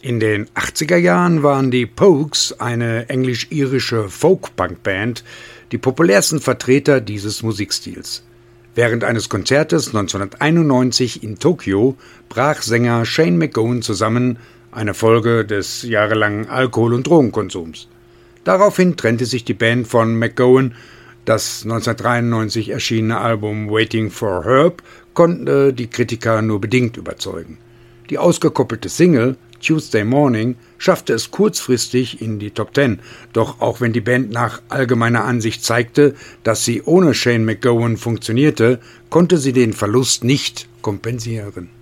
In den 80er Jahren waren die Pogues eine englisch-irische Folk-Punk-Band, die populärsten Vertreter dieses Musikstils. Während eines Konzertes 1991 in Tokio brach Sänger Shane MacGowan zusammen, eine Folge des jahrelangen Alkohol- und Drogenkonsums. Daraufhin trennte sich die Band von MacGowan. Das 1993 erschienene Album Waiting for Herb konnte die Kritiker nur bedingt überzeugen. Die ausgekoppelte Single Tuesday Morning schaffte es kurzfristig in die Top 10, doch auch wenn die Band nach allgemeiner Ansicht zeigte, dass sie ohne Shane MacGowan funktionierte, konnte sie den Verlust nicht kompensieren.